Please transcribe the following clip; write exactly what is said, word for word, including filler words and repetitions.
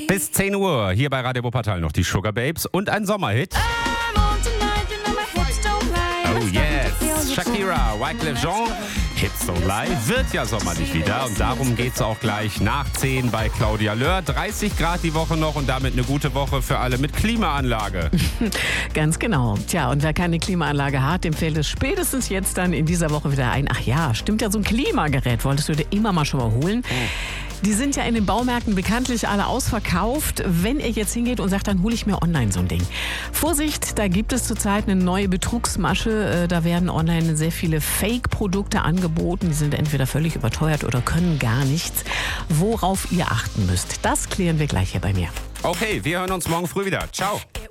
Bis zehn Uhr hier bei Radio Wuppertal noch die Sugar Babes und ein Sommerhit. Oh yes, Shakira, Wyclef Jean, Hips Don't Lie, wird ja sommerlich wieder und darum geht's auch gleich nach zehn bei Claudia Löhr. dreißig Grad die Woche noch und damit eine gute Woche für alle mit Klimaanlage. Ganz genau. Tja, und wer keine Klimaanlage hat, dem fällt es spätestens jetzt dann in dieser Woche wieder ein. Ach ja, stimmt ja, so ein Klimagerät wolltest du dir immer mal schon mal holen. Die sind ja in den Baumärkten bekanntlich alle ausverkauft. Wenn ihr jetzt hingeht und sagt, dann hole ich mir online so ein Ding. Vorsicht, da gibt es zurzeit eine neue Betrugsmasche. Da werden online sehr viele Fake-Produkte angeboten. Die sind entweder völlig überteuert oder können gar nichts. Worauf ihr achten müsst, das klären wir gleich hier bei mir. Okay, wir hören uns morgen früh wieder. Ciao.